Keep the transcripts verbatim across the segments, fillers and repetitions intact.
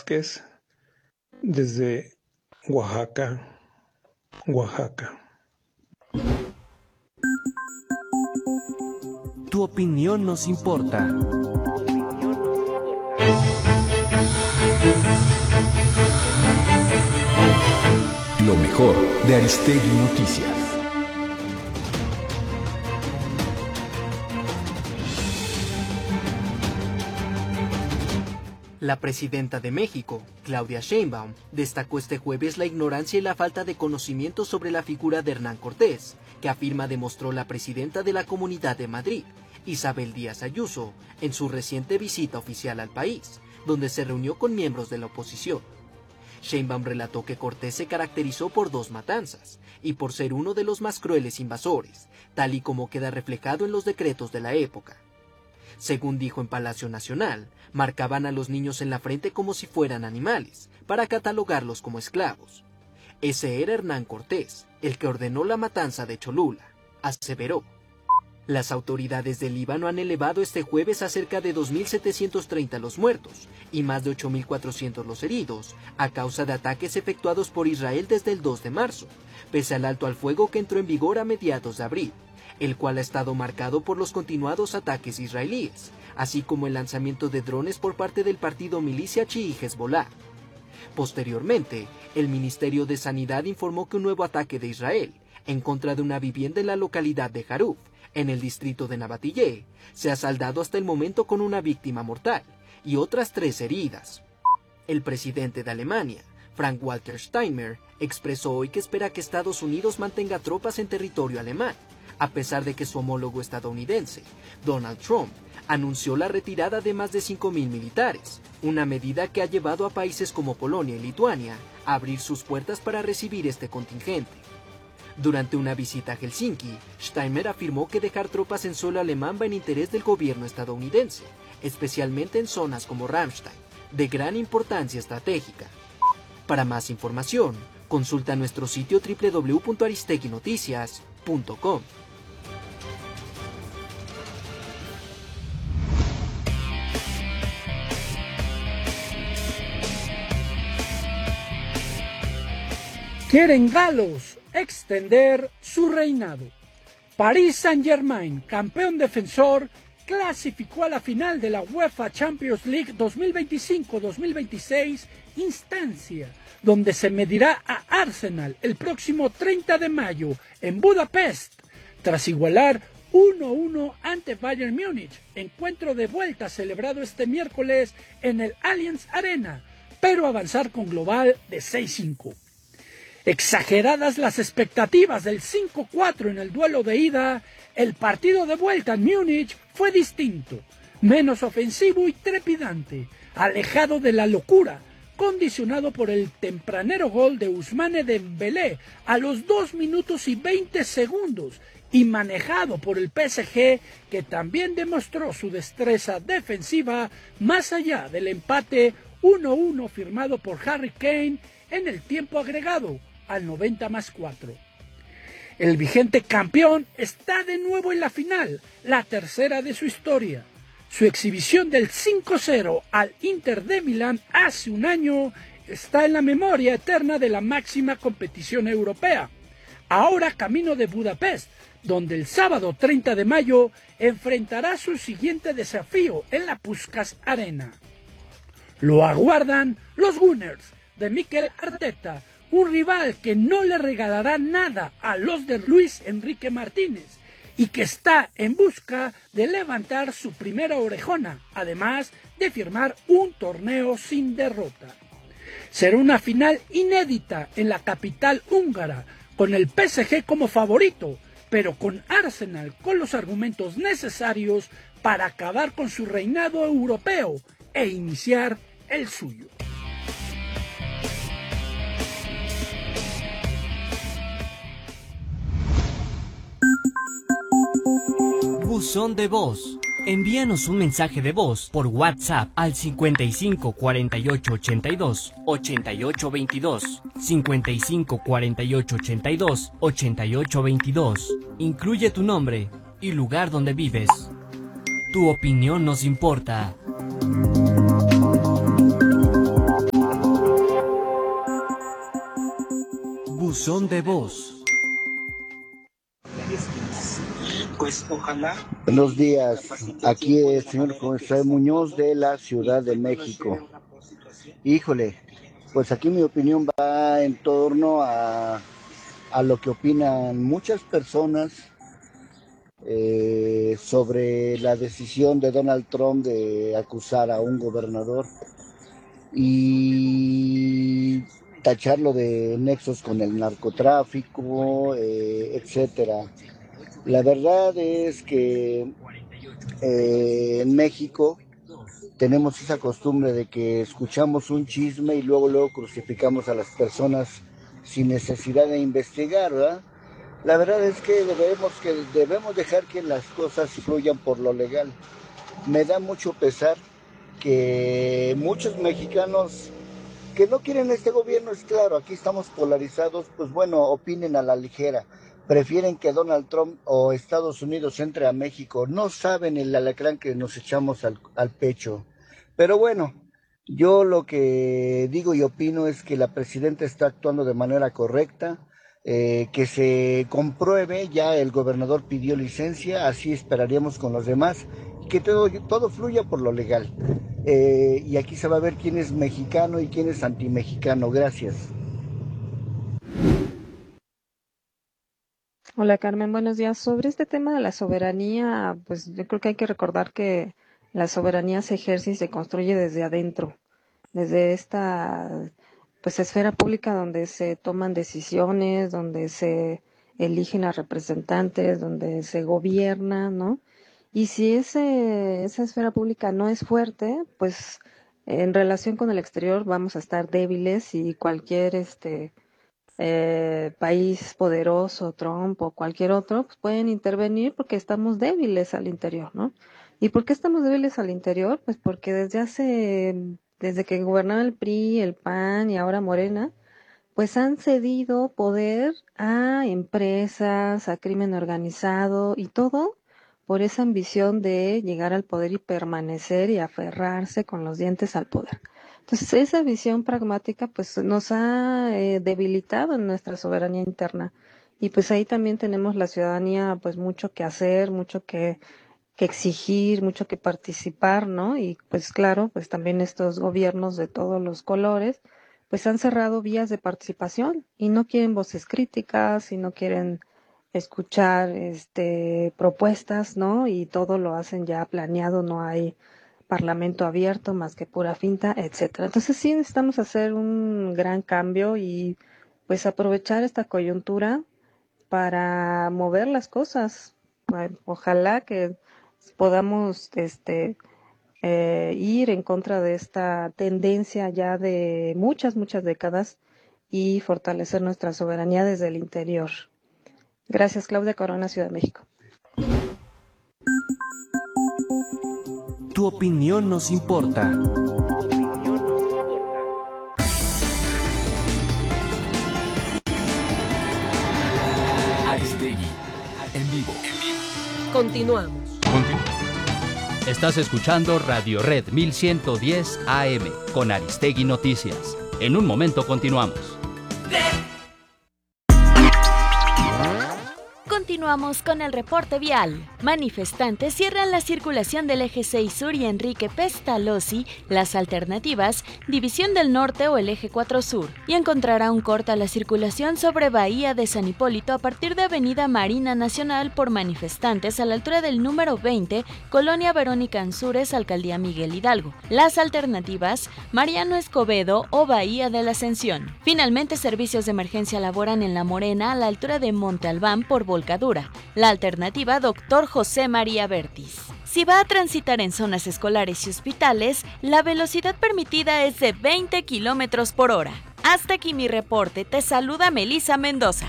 Vázquez, desde Oaxaca, Oaxaca. Tu opinión nos importa. Lo mejor de Aristegui Noticias. La presidenta de México, Claudia Sheinbaum, destacó este jueves la ignorancia y la falta de conocimiento sobre la figura de Hernán Cortés, que afirma demostró la presidenta de la Comunidad de Madrid, Isabel Díaz Ayuso, en su reciente visita oficial al país, donde se reunió con miembros de la oposición. Sheinbaum relató que Cortés se caracterizó por dos matanzas, y por ser uno de los más crueles invasores, tal y como queda reflejado en los decretos de la época. Según dijo en Palacio Nacional, marcaban a los niños en la frente como si fueran animales, para catalogarlos como esclavos. Ese era Hernán Cortés, el que ordenó la matanza de Cholula, aseveró. Las autoridades del Líbano han elevado este jueves a cerca de dos mil setecientos treinta los muertos y más de ocho mil cuatrocientos los heridos, a causa de ataques efectuados por Israel desde el dos de marzo, pese al alto al fuego que entró en vigor a mediados de abril, el cual ha estado marcado por los continuados ataques israelíes, así como el lanzamiento de drones por parte del partido milicia chií Hezbollah. Posteriormente, el Ministerio de Sanidad informó que un nuevo ataque de Israel, en contra de una vivienda en la localidad de Haruf, en el distrito de Nabatillé, se ha saldado hasta el momento con una víctima mortal y otras tres heridas. El presidente de Alemania, Frank-Walter Steinmeier, expresó hoy que espera que Estados Unidos mantenga tropas en territorio alemán, a pesar de que su homólogo estadounidense, Donald Trump, anunció la retirada de más de cinco mil militares, una medida que ha llevado a países como Polonia y Lituania a abrir sus puertas para recibir este contingente. Durante una visita a Helsinki, Steinmeier afirmó que dejar tropas en suelo alemán va en interés del gobierno estadounidense, especialmente en zonas como Ramstein, de gran importancia estratégica. Para más información, consulta nuestro sitio doble u doble u doble u punto aristegui noticias punto com. Quieren galos extender su reinado. Paris Saint-Germain, campeón defensor, clasificó a la final de la UEFA Champions League dos mil veinticinco dos mil veintiséis, instancia donde se medirá a Arsenal el próximo treinta de mayo en Budapest, tras igualar uno a uno ante Bayern Múnich, encuentro de vuelta celebrado este miércoles en el Allianz Arena, pero avanzar con global de seis cinco. Exageradas las expectativas del cinco cuatro en el duelo de ida, el partido de vuelta en Múnich fue distinto, menos ofensivo y trepidante, alejado de la locura, condicionado por el tempranero gol de Ousmane Dembélé a los dos minutos y veinte segundos y manejado por el P S G, que también demostró su destreza defensiva más allá del empate uno a uno firmado por Harry Kane en el tiempo agregado al noventa más cuatro. El vigente campeón está de nuevo en la final, la tercera de su historia. Su exhibición del cinco cero al Inter de Milán hace un año está en la memoria eterna de la máxima competición europea. Ahora camino de Budapest, donde el sábado treinta de mayo enfrentará su siguiente desafío en la Puskás Arena. Lo aguardan los Gunners de Mikel Arteta, un rival que no le regalará nada a los de Luis Enrique Martínez y que está en busca de levantar su primera orejona, además de firmar un torneo sin derrota. Será una final inédita en la capital húngara, con el P S G como favorito, pero con Arsenal con los argumentos necesarios para acabar con su reinado europeo e iniciar el suyo. Buzón de voz. Envíanos un mensaje de voz por WhatsApp al cincuenta y cinco cuarenta y ocho ochenta y dos ochenta y ocho veintidós, cincuenta y cinco cuarenta y ocho ochenta y dos ochenta y ocho veintidós. Incluye tu nombre y lugar donde vives. Tu opinión nos importa. Buzón de voz. Pues ojalá. Buenos días, aquí el señor José Muñoz de la Ciudad de México. Híjole, pues aquí mi opinión va en torno a, a lo que opinan muchas personas eh, sobre la decisión de Donald Trump de acusar a un gobernador y tacharlo de nexos con el narcotráfico, eh, etcétera. La verdad es que eh, en México tenemos esa costumbre de que escuchamos un chisme y luego luego crucificamos a las personas sin necesidad de investigar, ¿verdad? La verdad es que debemos, que debemos dejar que las cosas fluyan por lo legal. Me da mucho pesar que muchos mexicanos que no quieren este gobierno, es claro, aquí estamos polarizados, pues bueno, opinen a la ligera. Prefieren que Donald Trump o Estados Unidos entre a México. No saben el alacrán que nos echamos al, al pecho. Pero bueno, yo lo que digo y opino es que la presidenta está actuando de manera correcta, eh, que se compruebe, ya el gobernador pidió licencia, así esperaríamos con los demás, que todo, todo fluya por lo legal. Eh, y aquí se va a ver quién es mexicano y quién es antimexicano. Gracias. Hola Carmen, buenos días. Sobre este tema de la soberanía, pues yo creo que hay que recordar que la soberanía se ejerce y se construye desde adentro, desde esta pues esfera pública donde se toman decisiones, donde se eligen a representantes, donde se gobierna, ¿no? Y si ese, esa esfera pública no es fuerte, pues en relación con el exterior vamos a estar débiles y cualquier este Eh, país poderoso, Trump o cualquier otro, pues pueden intervenir porque estamos débiles al interior, ¿no? ¿Y por qué estamos débiles al interior? Pues porque desde hace, desde que gobernaba el P R I, el P A N y ahora Morena, pues han cedido poder a empresas, a crimen organizado y todo por esa ambición de llegar al poder y permanecer y aferrarse con los dientes al poder. Entonces, esa visión pragmática pues nos ha eh, debilitado en nuestra soberanía interna y pues ahí también tenemos la ciudadanía pues mucho que hacer, mucho que, que exigir, mucho que participar, ¿no? Y pues claro, pues también estos gobiernos de todos los colores pues han cerrado vías de participación y no quieren voces críticas y no quieren escuchar este propuestas, ¿no? Y todo lo hacen ya planeado, no hay parlamento abierto más que pura finta, etcétera. Entonces sí necesitamos hacer un gran cambio y pues aprovechar esta coyuntura para mover las cosas. Ojalá que podamos este eh, ir en contra de esta tendencia ya de muchas, muchas décadas y fortalecer nuestra soberanía desde el interior. Gracias, Claudia Corona, Ciudad de México. Tu opinión nos importa. Aristegui, en vivo. Continuamos. Estás escuchando Radio Red mil ciento diez A M con Aristegui Noticias. En un momento continuamos. Continuamos con el reporte vial. Manifestantes cierran la circulación del eje seis Sur y Enrique Pestalozzi, Las Alternativas, División del Norte o el eje cuatro Sur, y encontrará un corte a la circulación sobre Bahía de San Hipólito a partir de Avenida Marina Nacional por manifestantes a la altura del número veinte, Colonia Verónica Ansúrez, Alcaldía Miguel Hidalgo. Las Alternativas, Mariano Escobedo o Bahía de la Ascensión. Finalmente, servicios de emergencia laboran en La Morena a la altura de Monte Albán por Volcadura. La alternativa, Doctor José María Bertis. Si va a transitar en zonas escolares y hospitales, la velocidad permitida es de veinte kilómetros por hora. Hasta aquí mi reporte. Te saluda Melisa Mendoza.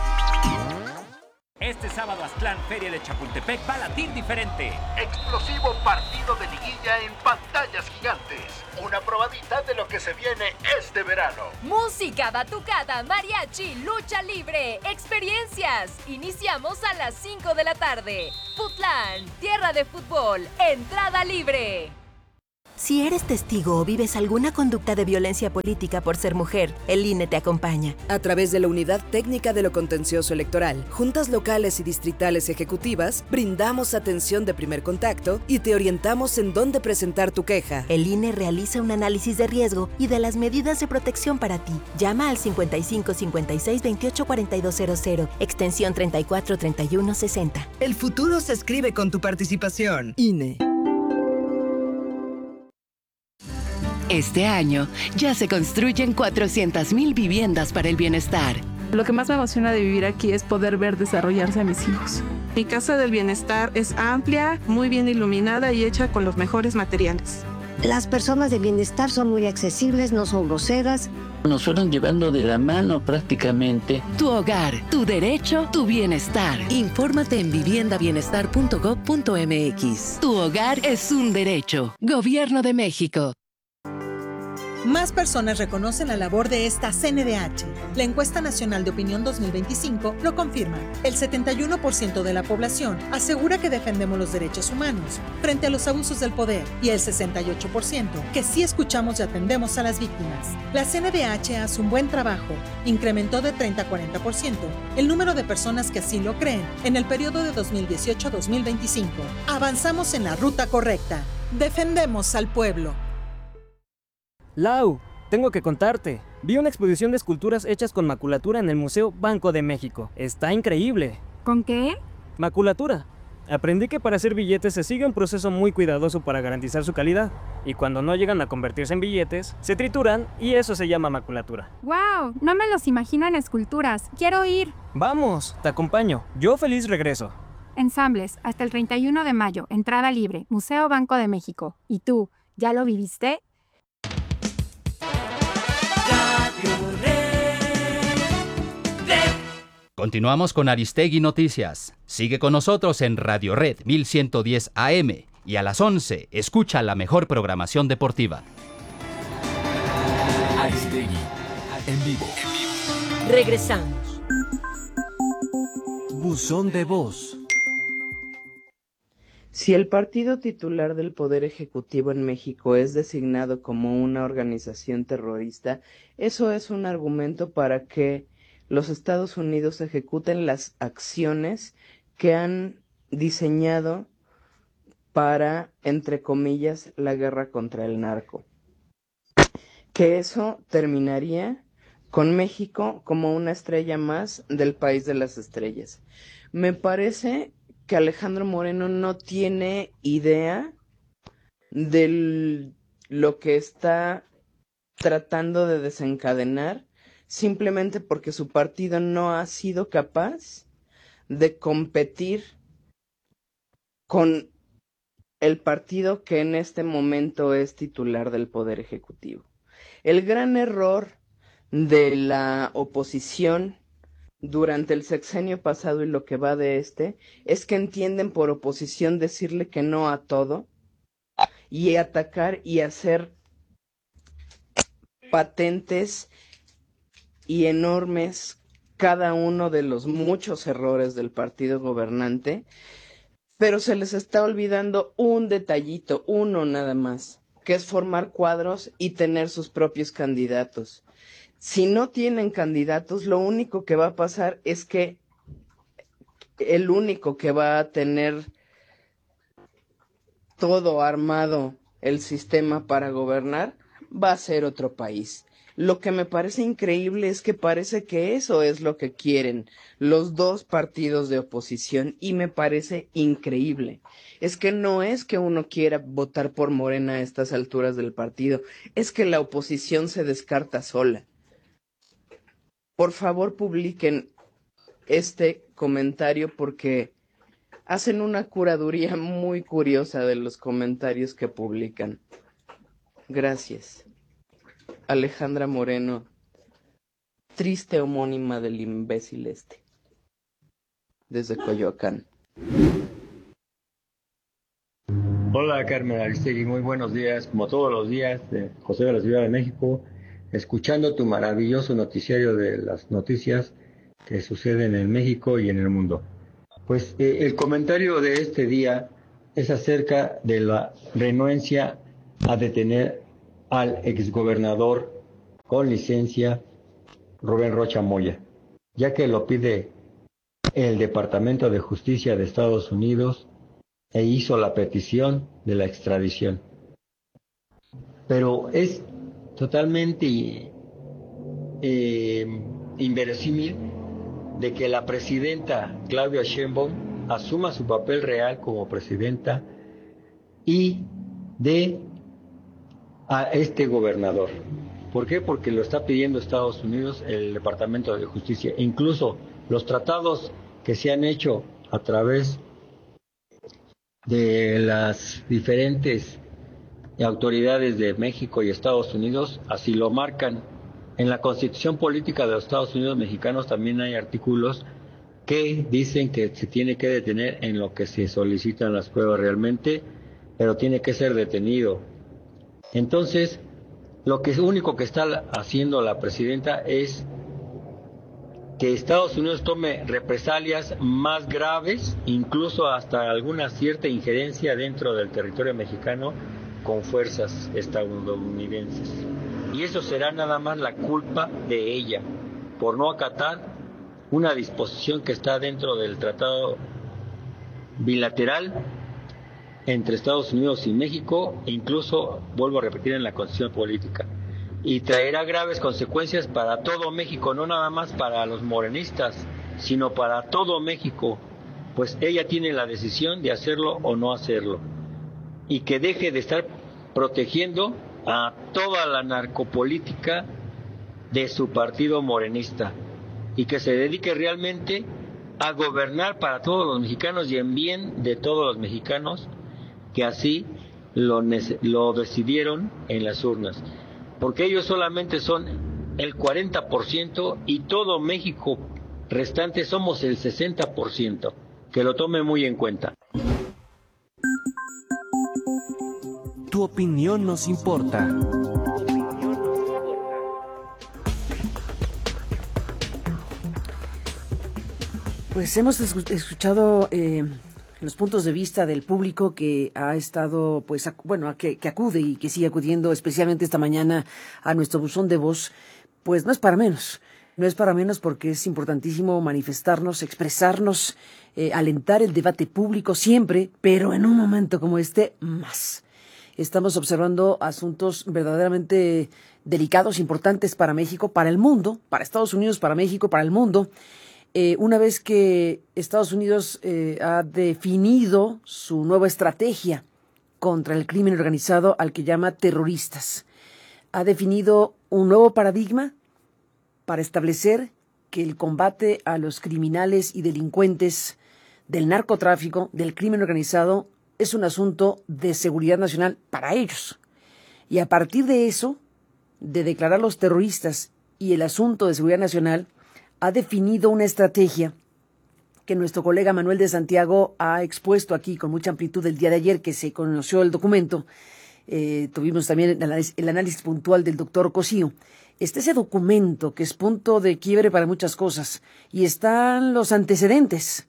Este sábado Aztlán Feria de Chapultepec va a latir diferente. Explosivo partido de liguilla en pantallas gigantes. Una probadita de lo que se viene este verano. Música, batucada, mariachi, lucha libre, experiencias. Iniciamos a las cinco de la tarde. Futlán, tierra de fútbol, entrada libre. Si eres testigo o vives alguna conducta de violencia política por ser mujer, el I N E te acompaña. A través de la Unidad Técnica de lo Contencioso Electoral, juntas locales y distritales ejecutivas, brindamos atención de primer contacto y te orientamos en dónde presentar tu queja. El I N E realiza un análisis de riesgo y de las medidas de protección para ti. Llama al cincuenta y cinco cincuenta y seis veintiocho cuarenta y dos cero cero, extensión treinta y cuatro treinta y uno sesenta. El futuro se escribe con tu participación. I N E. Este año ya se construyen cuatrocientas mil viviendas para el bienestar. Lo que más me emociona de vivir aquí es poder ver desarrollarse a mis hijos. Mi casa del bienestar es amplia, muy bien iluminada y hecha con los mejores materiales. Las personas de bienestar son muy accesibles, no son groseras. Nos fueron llevando de la mano prácticamente. Tu hogar, tu derecho, tu bienestar. Infórmate en vivienda bienestar punto gob punto m x. Tu hogar es un derecho. Gobierno de México. Más personas reconocen la labor de esta C N D H. La Encuesta Nacional de Opinión dos mil veinticinco lo confirma. El setenta y uno por ciento de la población asegura que defendemos los derechos humanos frente a los abusos del poder y el sesenta y ocho por ciento que sí escuchamos y atendemos a las víctimas. La C N D H hace un buen trabajo. Incrementó de treinta a cuarenta por ciento el número de personas que así lo creen en el periodo de dos mil dieciocho a dos mil veinticinco. Avanzamos en la ruta correcta. Defendemos al pueblo. Lau, tengo que contarte. Vi una exposición de esculturas hechas con maculatura en el Museo Banco de México. Está increíble. ¿Con qué? Maculatura. Aprendí que para hacer billetes se sigue un proceso muy cuidadoso para garantizar su calidad. Y cuando no llegan a convertirse en billetes, se trituran y eso se llama maculatura. ¡Wow! No me los imagino en esculturas. ¡Quiero ir! Vamos, te acompaño. Yo feliz regreso. Ensambles, hasta el treinta y uno de mayo. Entrada libre. Museo Banco de México. ¿Y tú, ya lo viviste? Continuamos con Aristegui Noticias. Sigue con nosotros en Radio Red mil ciento diez A M y a las once escucha la mejor programación deportiva. Aristegui, en vivo. Regresamos. Buzón de voz. Si el partido titular del Poder Ejecutivo en México es designado como una organización terrorista, eso es un argumento para que los Estados Unidos ejecuten las acciones que han diseñado para, entre comillas, la guerra contra el narco. Que eso terminaría con México como una estrella más del país de las estrellas. Me parece que Alejandro Moreno no tiene idea de lo que está tratando de desencadenar, simplemente porque su partido no ha sido capaz de competir con el partido que en este momento es titular del Poder Ejecutivo. El gran error de la oposición durante el sexenio pasado y lo que va de este, es que entienden por oposición decirle que no a todo y atacar y hacer patentes y enormes cada uno de los muchos errores del partido gobernante, pero se les está olvidando un detallito, uno nada más, que es formar cuadros y tener sus propios candidatos. Si no tienen candidatos, lo único que va a pasar es que el único que va a tener todo armado el sistema para gobernar va a ser otro país. Lo que me parece increíble es que parece que eso es lo que quieren los dos partidos de oposición y me parece increíble. Es que no es que uno quiera votar por Morena a estas alturas del partido, es que la oposición se descarta sola. Por favor, publiquen este comentario porque hacen una curaduría muy curiosa de los comentarios que publican. Gracias. Alejandra Moreno, triste homónima del imbécil este, desde Coyoacán. Hola Carmen Aristegui, muy buenos días, como todos los días, de José de la Ciudad de México, escuchando tu maravilloso noticiario de las noticias que suceden en México y en el mundo. Pues eh, el comentario de este día es acerca de la renuencia a detener al exgobernador con licencia Rubén Rocha Moya, ya que lo pide el Departamento de Justicia de Estados Unidos e hizo la petición de la extradición. Pero es totalmente eh, inverosímil de que la presidenta Claudia Sheinbaum asuma su papel real como presidenta y de a este gobernador. ¿Por qué? Porque lo está pidiendo Estados Unidos, el Departamento de Justicia. E incluso los tratados que se han hecho a través de las diferentes autoridades de México y Estados Unidos así lo marcan. En la Constitución Política de los Estados Unidos Mexicanos también hay artículos que dicen que se tiene que detener en lo que se solicitan las pruebas realmente, pero tiene que ser detenido. Entonces, lo que es único que está haciendo la presidenta es que Estados Unidos tome represalias más graves, incluso hasta alguna cierta injerencia dentro del territorio mexicano con fuerzas estadounidenses. Y eso será nada más la culpa de ella, por no acatar una disposición que está dentro del tratado bilateral entre Estados Unidos y México, e incluso, vuelvo a repetir, en la Constitución Política. Y traerá graves consecuencias para todo México, no nada más para los morenistas, sino para todo México, pues ella tiene la decisión de hacerlo o no hacerlo. Y que deje de estar protegiendo a toda la narcopolítica de su partido morenista y que se dedique realmente a gobernar para todos los mexicanos y en bien de todos los mexicanos, que así lo, lo decidieron en las urnas, porque ellos solamente son el cuarenta por ciento y todo México restante somos el sesenta por ciento, que lo tome muy en cuenta. Tu opinión nos importa. Pues hemos escuchado eh, los puntos de vista del público que ha estado, pues, ac- bueno, que, que acude y que sigue acudiendo, especialmente esta mañana, a nuestro buzón de voz. Pues no es para menos, no es para menos porque es importantísimo manifestarnos, expresarnos, eh, alentar el debate público siempre, pero en un momento como este, más. Estamos observando asuntos verdaderamente delicados, importantes para México, para el mundo, para Estados Unidos, para México, para el mundo. Eh, una vez que Estados Unidos eh, ha definido su nueva estrategia contra el crimen organizado al que llama terroristas, ha definido un nuevo paradigma para establecer que el combate a los criminales y delincuentes del narcotráfico, del crimen organizado, es un asunto de seguridad nacional para ellos. Y a partir de eso, de declararlos terroristas y el asunto de seguridad nacional, ha definido una estrategia que nuestro colega Manuel de Santiago ha expuesto aquí con mucha amplitud el día de ayer que se conoció el documento. Eh, tuvimos también el análisis, el análisis puntual del doctor Cosío. Está ese documento que es punto de quiebre para muchas cosas y están los antecedentes.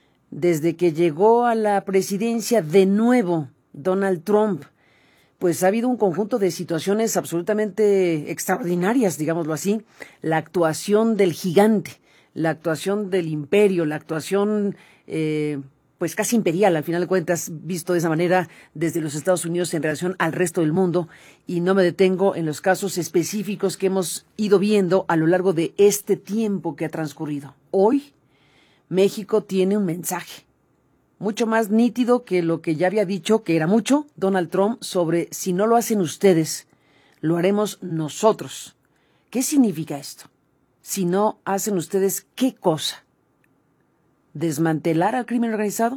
Desde que llegó a la presidencia de nuevo Donald Trump, pues ha habido un conjunto de situaciones absolutamente extraordinarias, digámoslo así. La actuación del gigante, la actuación del imperio, la actuación eh, pues casi imperial, al final de cuentas, visto de esa manera desde los Estados Unidos en relación al resto del mundo. Y no me detengo en los casos específicos que hemos ido viendo a lo largo de este tiempo que ha transcurrido. Hoy, México tiene un mensaje mucho más nítido que lo que ya había dicho, que era mucho, Donald Trump, sobre si no lo hacen ustedes, lo haremos nosotros. ¿Qué significa esto? Si no hacen ustedes, ¿qué cosa? ¿Desmantelar al crimen organizado?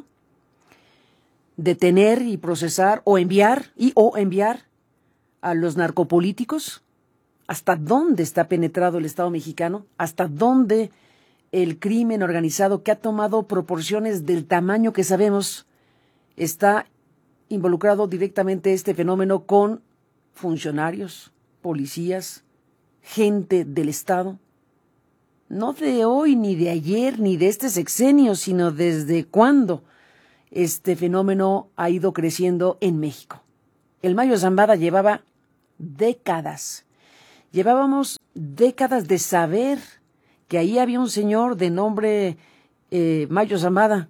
¿Detener y procesar o enviar y o enviar a los narcopolíticos? ¿Hasta dónde está penetrado el Estado mexicano? ¿Hasta dónde el crimen organizado, que ha tomado proporciones del tamaño que sabemos, está involucrado directamente este fenómeno con funcionarios, policías, gente del Estado? No de hoy, ni de ayer, ni de este sexenio, sino desde cuándo este fenómeno ha ido creciendo en México. El Mayo Zambada llevaba décadas. Llevábamos décadas de saber que ahí había un señor de nombre eh, Mayo Zambada,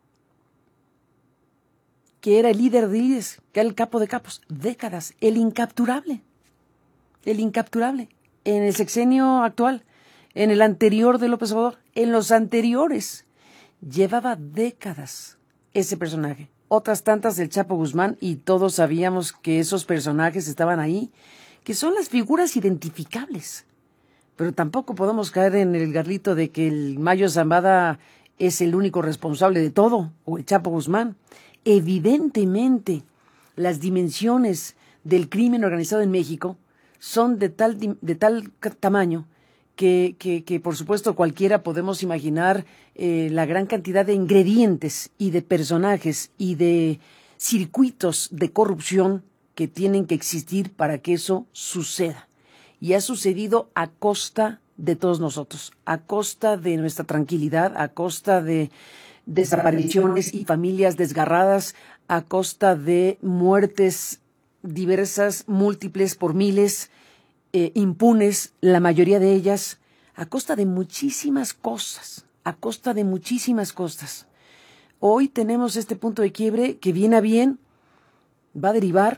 que era el líder de líderes, que era el capo de capos. Décadas. El incapturable. El incapturable. En el sexenio actual, en el anterior de López Obrador, en los anteriores, llevaba décadas ese personaje. Otras tantas del Chapo Guzmán, y todos sabíamos que esos personajes estaban ahí, que son las figuras identificables. Pero tampoco podemos caer en el garlito de que el Mayo Zambada es el único responsable de todo, o el Chapo Guzmán. Evidentemente, las dimensiones del crimen organizado en México son de tal, de tal tamaño que, que, que, por supuesto, cualquiera podemos imaginar eh, la gran cantidad de ingredientes y de personajes y de circuitos de corrupción que tienen que existir para que eso suceda. Y ha sucedido a costa de todos nosotros, a costa de nuestra tranquilidad, a costa de desapariciones y familias desgarradas, a costa de muertes diversas, múltiples por miles, eh, impunes, la mayoría de ellas, a costa de muchísimas cosas, a costa de muchísimas cosas. Hoy tenemos este punto de quiebre que bien a bien va a derivar,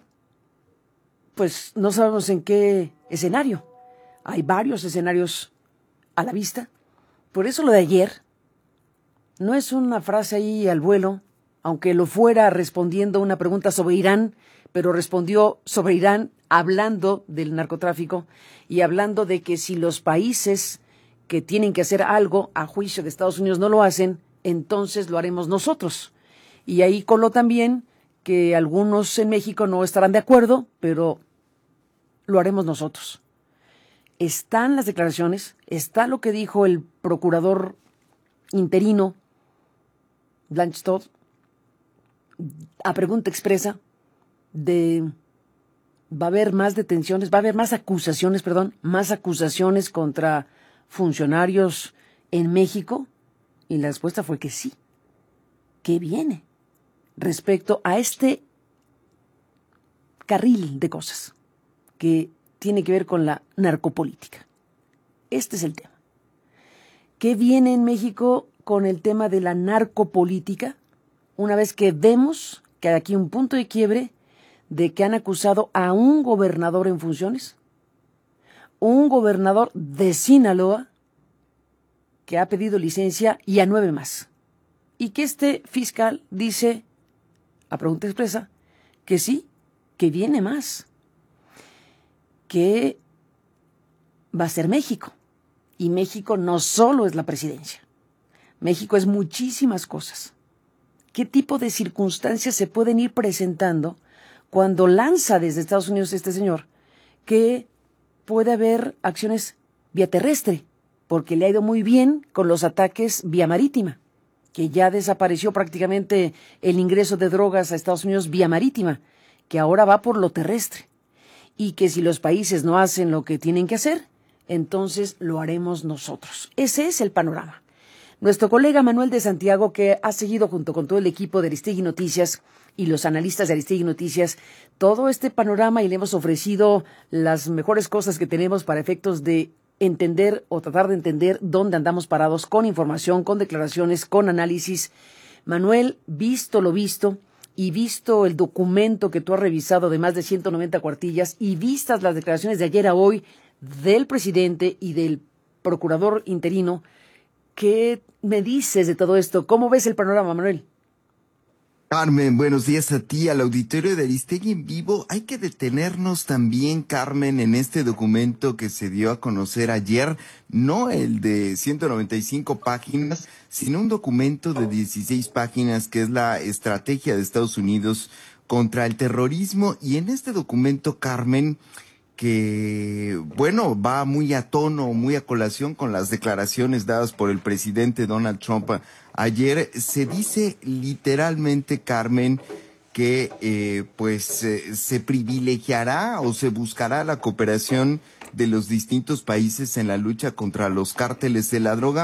pues no sabemos en qué escenario. Hay varios escenarios a la vista. Por eso lo de ayer no es una frase ahí al vuelo, aunque lo fuera respondiendo a una pregunta sobre Irán, pero respondió sobre Irán hablando del narcotráfico y hablando de que si los países que tienen que hacer algo a juicio de Estados Unidos no lo hacen, entonces lo haremos nosotros. Y ahí coló también que algunos en México no estarán de acuerdo, pero lo haremos nosotros. Están las declaraciones, está lo que dijo el procurador interino Blanchard a pregunta expresa de va a haber más detenciones, va a haber más acusaciones, perdón, más acusaciones contra funcionarios en México, y la respuesta fue que sí, que viene respecto a este carril de cosas que tiene que ver con la narcopolítica. Este es el tema. ¿Qué viene en México con el tema de la narcopolítica? Una vez que vemos que hay aquí un punto de quiebre de que han acusado a un gobernador en funciones, un gobernador de Sinaloa que ha pedido licencia y a nueve más. Y que este fiscal dice, a pregunta expresa, que sí, que viene más, que va a ser México. Y México no solo es la presidencia, México es muchísimas cosas. ¿Qué tipo de circunstancias se pueden ir presentando cuando lanza desde Estados Unidos este señor que puede haber acciones vía terrestre? Porque le ha ido muy bien con los ataques vía marítima, que ya desapareció prácticamente el ingreso de drogas a Estados Unidos vía marítima, que ahora va por lo terrestre. Y que si los países no hacen lo que tienen que hacer, entonces lo haremos nosotros. Ese es el panorama. Nuestro colega Manuel de Santiago, que ha seguido junto con todo el equipo de Aristegui Noticias y los analistas de Aristegui Noticias todo este panorama, y le hemos ofrecido las mejores cosas que tenemos para efectos de entender o tratar de entender dónde andamos parados, con información, con declaraciones, con análisis. Manuel, visto lo visto y visto el documento que tú has revisado de más de ciento noventa cuartillas y vistas las declaraciones de ayer a hoy del presidente y del procurador interino, ¿qué me dices de todo esto? ¿Cómo ves el panorama, Manuel? Carmen, buenos días a ti, al auditorio de Aristegui en vivo. Hay que detenernos también, Carmen, en este documento que se dio a conocer ayer, no el de ciento noventa y cinco páginas, sino un documento de dieciséis páginas que es la estrategia de Estados Unidos contra el terrorismo. Y en este documento, Carmen, que, bueno, va muy a tono, muy a colación con las declaraciones dadas por el presidente Donald Trump ayer, se dice literalmente, Carmen, que eh, pues eh, se privilegiará o se buscará la cooperación de los distintos países en la lucha contra los cárteles de la droga.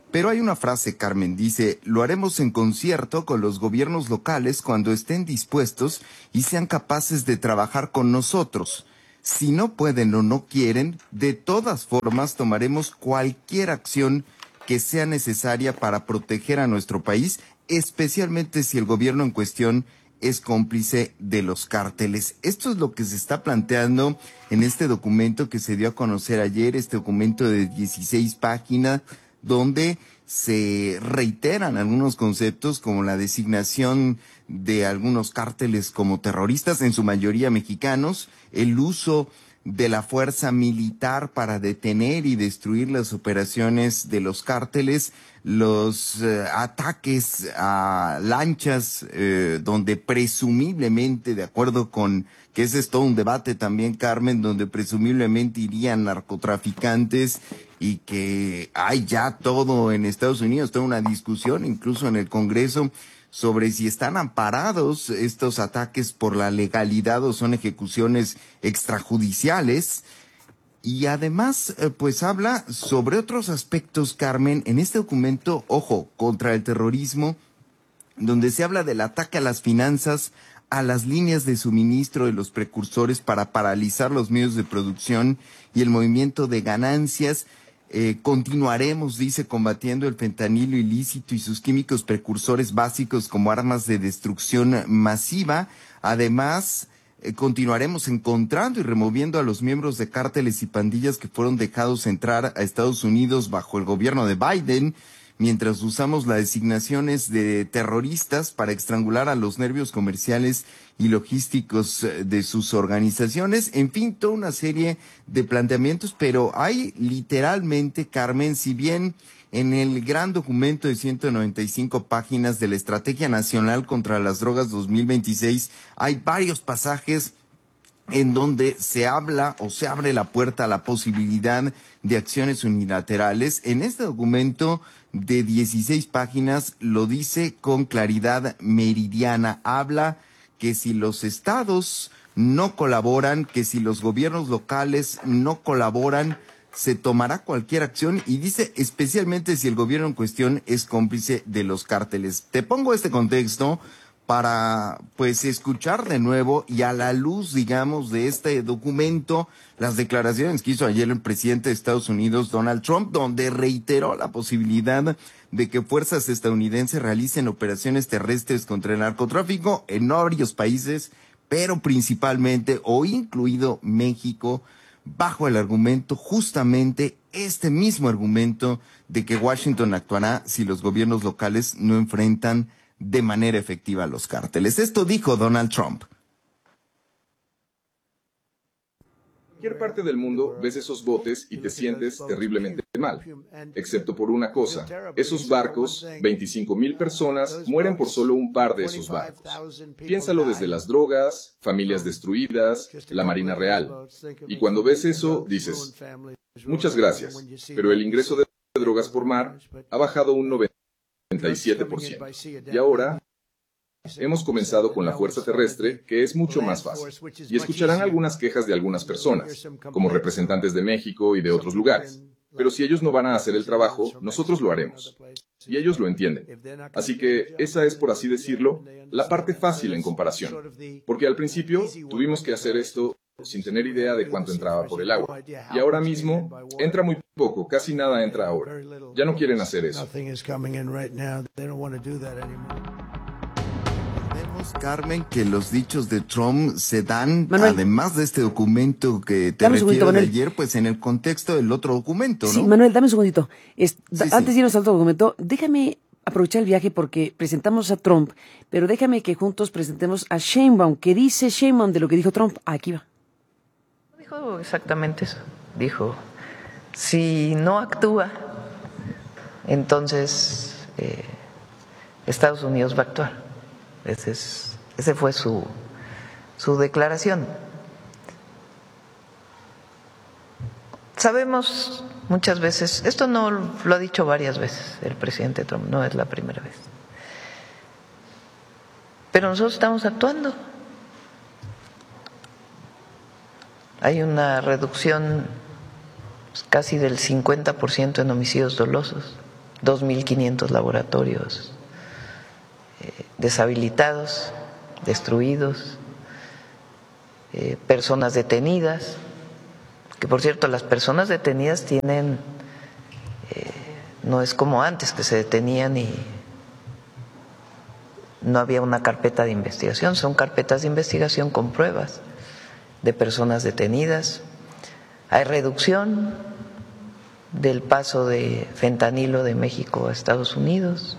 Pero hay una frase, Carmen, dice, lo haremos en concierto con los gobiernos locales cuando estén dispuestos y sean capaces de trabajar con nosotros. Si no pueden o no quieren, de todas formas tomaremos cualquier acción que sea necesaria para proteger a nuestro país, especialmente si el gobierno en cuestión es cómplice de los cárteles. Esto es lo que se está planteando en este documento que se dio a conocer ayer, este documento de dieciséis páginas, donde se reiteran algunos conceptos como la designación de algunos cárteles como terroristas, en su mayoría mexicanos, el uso de la fuerza militar para detener y destruir las operaciones de los cárteles, los eh, ataques a lanchas eh, donde presumiblemente, de acuerdo con que ese es todo un debate también, Carmen, donde presumiblemente irían narcotraficantes y que hay ya todo en Estados Unidos, toda una discusión incluso en el Congreso sobre si están amparados estos ataques por la legalidad o son ejecuciones extrajudiciales. Y además, eh, pues habla sobre otros aspectos, Carmen, en este documento, ojo, contra el terrorismo, donde se habla del ataque a las finanzas, a las líneas de suministro de los precursores para paralizar los medios de producción y el movimiento de ganancias. Eh, continuaremos, dice, combatiendo el fentanilo ilícito y sus químicos precursores básicos como armas de destrucción masiva. Además, eh, continuaremos encontrando y removiendo a los miembros de cárteles y pandillas que fueron dejados entrar a Estados Unidos bajo el gobierno de Biden, mientras usamos las designaciones de terroristas para estrangular a los nervios comerciales y logísticos de sus organizaciones. En fin, toda una serie de planteamientos, pero hay literalmente, Carmen, si bien en el gran documento de ciento noventa y cinco páginas de la Estrategia Nacional contra las Drogas dos mil veintiséis, hay varios pasajes en donde se habla o se abre la puerta a la posibilidad de acciones unilaterales. En este documento de dieciséis páginas lo dice con claridad meridiana. Habla que si los estados no colaboran, que si los gobiernos locales no colaboran, se tomará cualquier acción, y dice especialmente si el gobierno en cuestión es cómplice de los cárteles. Te pongo este contexto para, pues, escuchar de nuevo y a la luz, digamos, de este documento, las declaraciones que hizo ayer el presidente de Estados Unidos, Donald Trump, donde reiteró la posibilidad de que fuerzas estadounidenses realicen operaciones terrestres contra el narcotráfico en varios países, pero principalmente, o incluido México, bajo el argumento, justamente este mismo argumento, de que Washington actuará si los gobiernos locales no enfrentan de manera efectiva a los cárteles. Esto dijo Donald Trump. En cualquier parte del mundo ves esos botes y te sientes terriblemente mal, excepto por una cosa: esos barcos, veinticinco mil personas mueren por solo un par de esos barcos. Piénsalo desde las drogas, familias destruidas, la Marina Real. Y cuando ves eso, dices, muchas gracias, pero el ingreso de drogas por mar ha bajado un noventa y siete por ciento. Y ahora hemos comenzado con la fuerza terrestre, que es mucho más fácil. Y escucharán algunas quejas de algunas personas, como representantes de México y de otros lugares. Pero si ellos no van a hacer el trabajo, nosotros lo haremos. Y ellos lo entienden. Así que esa es, por así decirlo, la parte fácil en comparación. Porque al principio tuvimos que hacer esto sin tener idea de cuánto entraba por el agua. Y ahora mismo entra muy poco, casi nada entra ahora. Ya no quieren hacer eso. Carmen, que los dichos de Trump se dan, Manuel, además de este documento que te refiero de ayer, pues en el contexto del otro documento, ¿no? Sí, Manuel, dame un segundito. Es, sí, antes sí. de irnos al otro documento, déjame aprovechar el viaje porque presentamos a Trump, pero déjame que juntos presentemos a Sheinbaum. ¿Qué dice Sheinbaum de lo que dijo Trump? Aquí va. Dijo exactamente eso. Dijo, si no actúa, entonces eh, Estados Unidos va a actuar. Ese, es, ese fue su, su declaración. Sabemos muchas veces, esto no lo ha dicho varias veces el presidente Trump, no es la primera vez, pero nosotros estamos actuando. Hay una reducción casi del cincuenta por ciento en homicidios dolosos dos mil quinientos laboratorios eh, deshabilitados, destruidos, eh, personas detenidas, que por cierto las personas detenidas tienen, eh, no es como antes que se detenían y no había una carpeta de investigación, son carpetas de investigación con pruebas de personas detenidas. Hay reducción del paso de fentanilo de México a Estados Unidos.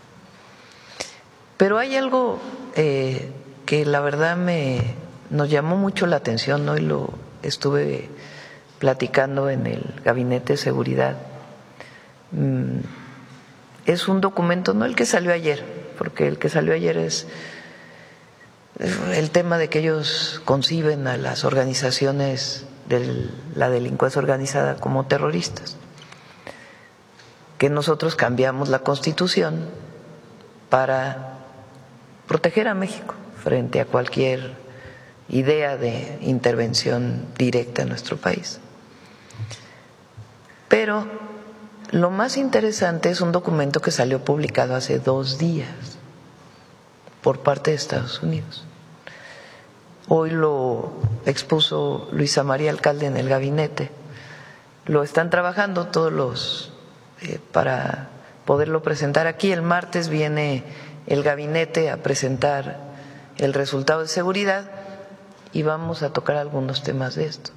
Pero hay algo eh, que la verdad me nos llamó mucho la atención, hoy lo estuve platicando en el Gabinete de Seguridad. Mm, es un documento, no el que salió ayer, porque el que salió ayer es el tema de que ellos conciben a las organizaciones de la delincuencia organizada como terroristas, que nosotros cambiamos la Constitución para proteger a México frente a cualquier idea de intervención directa en nuestro país. Pero lo más interesante es un documento que salió publicado hace dos días por parte de Estados Unidos. Hoy lo expuso Luisa María Alcalde en el gabinete. Lo están trabajando todos los eh, para poderlo presentar aquí. El martes viene el gabinete a presentar el resultado de seguridad y vamos a tocar algunos temas de esto.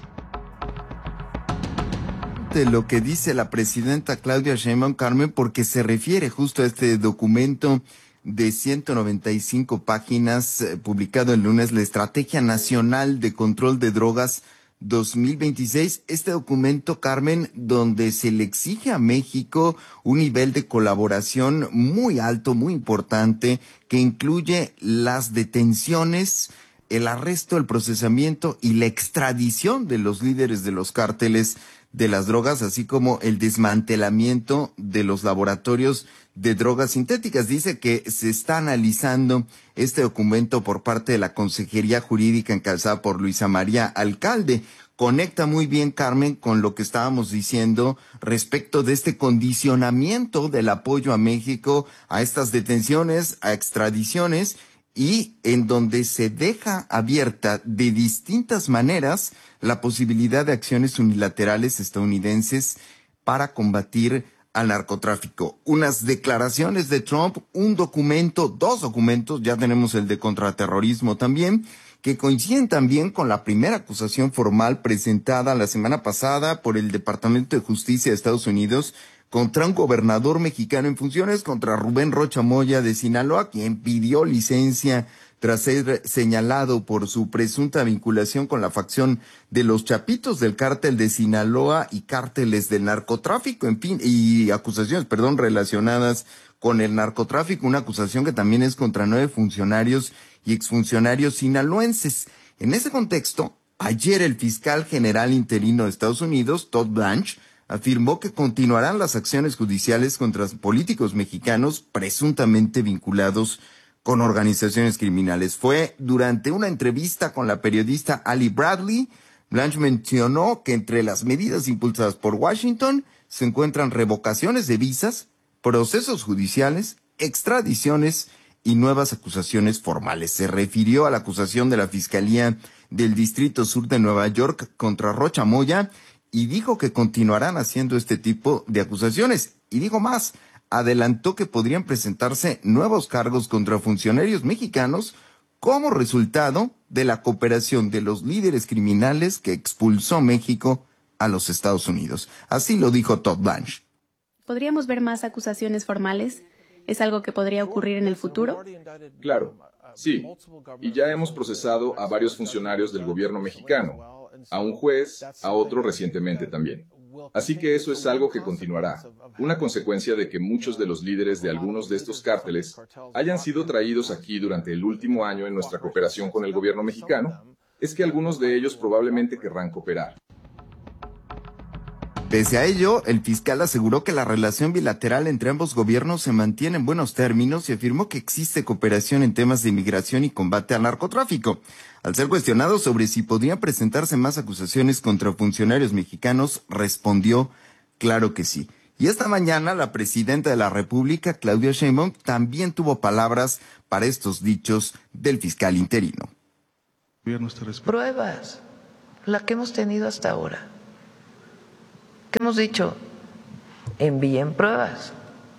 De lo que dice la presidenta Claudia Sheinbaum, Carmen, porque se refiere justo a este documento de ciento noventa y cinco páginas, eh, publicado el lunes, la Estrategia Nacional de Control de Drogas dos mil veintiséis. Este documento, Carmen, donde se le exige a México un nivel de colaboración muy alto, muy importante, que incluye las detenciones, el arresto, el procesamiento y la extradición de los líderes de los cárteles de las drogas, así como el desmantelamiento de los laboratorios de drogas sintéticas. Dice que se está analizando este documento por parte de la Consejería Jurídica encabezada por Luisa María Alcalde. Conecta muy bien, Carmen, con lo que estábamos diciendo respecto de este condicionamiento del apoyo a México, a estas detenciones, a extradiciones, y en donde se deja abierta de distintas maneras la posibilidad de acciones unilaterales estadounidenses para combatir al narcotráfico. Unas declaraciones de Trump, un documento, dos documentos, ya tenemos el de contraterrorismo también, que coinciden también con la primera acusación formal presentada la semana pasada por el Departamento de Justicia de Estados Unidos contra un gobernador mexicano en funciones, contra Rubén Rocha Moya de Sinaloa, quien pidió licencia tras ser señalado por su presunta vinculación con la facción de los Chapitos del cártel de Sinaloa y cárteles del narcotráfico, en fin, y acusaciones, perdón, relacionadas con el narcotráfico, una acusación que también es contra nueve funcionarios y exfuncionarios sinaloenses. En ese contexto, ayer el fiscal general interino de Estados Unidos, Todd Blanche, afirmó que continuarán las acciones judiciales contra políticos mexicanos presuntamente vinculados con organizaciones criminales. Fue durante una entrevista con la periodista Ali Bradley. Blanche mencionó que entre las medidas impulsadas por Washington se encuentran revocaciones de visas, procesos judiciales, extradiciones y nuevas acusaciones formales. Se refirió a la acusación de la Fiscalía del Distrito Sur de Nueva York contra Rocha Moya y dijo que continuarán haciendo este tipo de acusaciones. Y dijo más, adelantó que podrían presentarse nuevos cargos contra funcionarios mexicanos como resultado de la cooperación de los líderes criminales que expulsó México a los Estados Unidos. Así lo dijo Todd Blanche. ¿Podríamos ver más acusaciones formales? ¿Es algo que podría ocurrir en el futuro? Claro, sí. Y ya hemos procesado a varios funcionarios del gobierno mexicano, a un juez, a otro recientemente también. Así que eso es algo que continuará. Una consecuencia de que muchos de los líderes de algunos de estos cárteles hayan sido traídos aquí durante el último año en nuestra cooperación con el gobierno mexicano es que algunos de ellos probablemente querrán cooperar. Pese a ello, el fiscal aseguró que la relación bilateral entre ambos gobiernos se mantiene en buenos términos y afirmó que existe cooperación en temas de inmigración y combate al narcotráfico. Al ser cuestionado sobre si podrían presentarse más acusaciones contra funcionarios mexicanos, respondió, claro que sí. Y esta mañana la presidenta de la República, Claudia Sheinbaum, también tuvo palabras para estos dichos del fiscal interino. Pruebas, la que hemos tenido hasta ahora. ¿Qué hemos dicho? Envíen pruebas.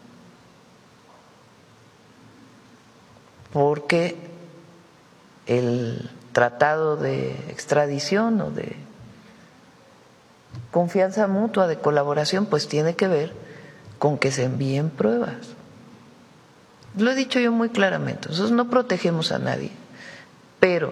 Porque el tratado de extradición o de confianza mutua, de colaboración, pues tiene que ver con que se envíen pruebas. Lo he dicho yo muy claramente, nosotros no protegemos a nadie, pero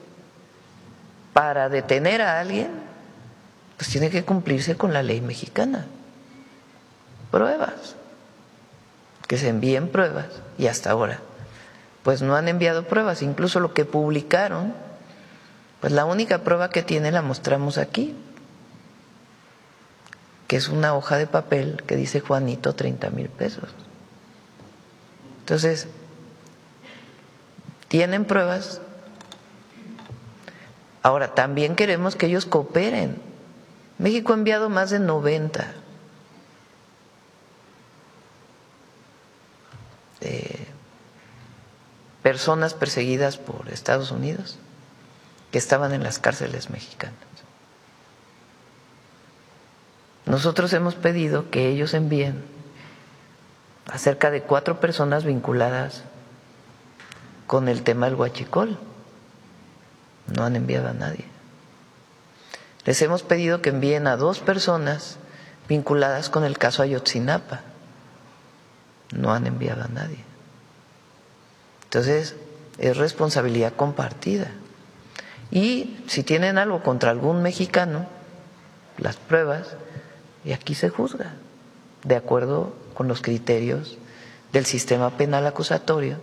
para detener a alguien, pues tiene que cumplirse con la ley mexicana. Pruebas, que se envíen pruebas, y hasta ahora pues no han enviado pruebas, incluso lo que publicaron, pues la única prueba que tiene la mostramos aquí, que es una hoja de papel que dice Juanito treinta mil pesos. Entonces, tienen pruebas. Ahora, también queremos que ellos cooperen. México ha enviado más de noventa eh, personas perseguidas por Estados Unidos que estaban en las cárceles mexicanas. Nosotros hemos pedido que ellos envíen a cerca de cuatro personas vinculadas con el tema del huachicol. No han enviado a nadie. Les hemos pedido que envíen a dos personas vinculadas con el caso Ayotzinapa. No han enviado a nadie. Entonces, es responsabilidad compartida. Y si tienen algo contra algún mexicano, las pruebas, y aquí se juzga, de acuerdo con los criterios del sistema penal acusatorio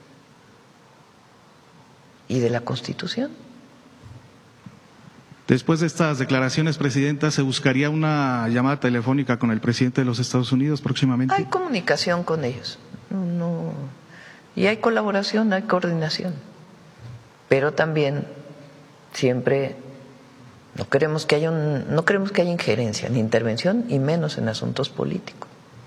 y de la Constitución. Después de estas declaraciones, Presidenta, ¿se buscaría una llamada telefónica con el presidente de los Estados Unidos próximamente? Hay comunicación con ellos, no, no, y hay colaboración, hay coordinación, pero también siempre no queremos que haya un, no queremos que haya injerencia ni intervención, y menos en asuntos políticos.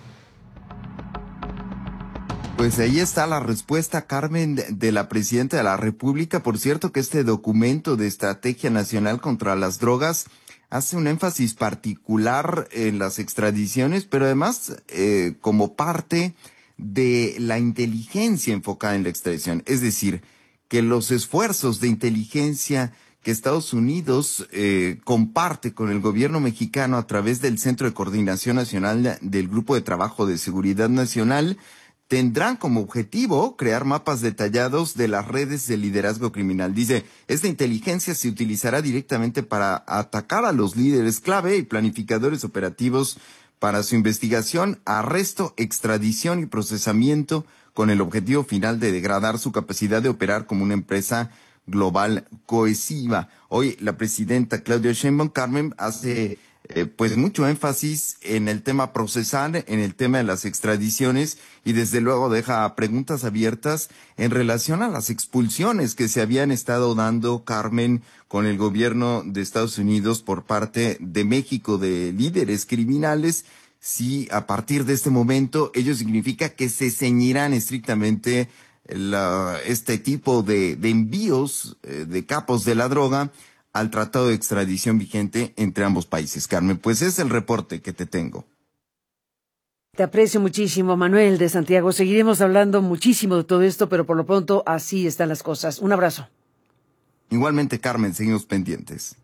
Pues ahí está la respuesta, Carmen, de la presidenta de la República. Por cierto, que este documento de Estrategia Nacional contra las Drogas hace un énfasis particular en las extradiciones, pero además eh, como parte de la inteligencia enfocada en la extradición. Es decir, que los esfuerzos de inteligencia que Estados Unidos eh, comparte con el gobierno mexicano a través del Centro de Coordinación Nacional del Grupo de Trabajo de Seguridad Nacional tendrán como objetivo crear mapas detallados de las redes de liderazgo criminal. Dice, esta inteligencia se utilizará directamente para atacar a los líderes clave y planificadores operativos para su investigación, arresto, extradición y procesamiento, con el objetivo final de degradar su capacidad de operar como una empresa global cohesiva. Hoy la presidenta Claudia Sheinbaum, Carmen, hace eh, pues mucho énfasis en el tema procesal, en el tema de las extradiciones, y desde luego deja preguntas abiertas en relación a las expulsiones que se habían estado dando, Carmen, con el gobierno de Estados Unidos por parte de México de líderes criminales. Si a partir de este momento ello significa que se ceñirán estrictamente La, este tipo de, de envíos eh, de capos de la droga al tratado de extradición vigente entre ambos países. Carmen, pues es el reporte que te tengo. Te aprecio muchísimo, Manuel de Santiago. Seguiremos hablando muchísimo de todo esto, pero por lo pronto así están las cosas. Un abrazo. Igualmente, Carmen, seguimos pendientes.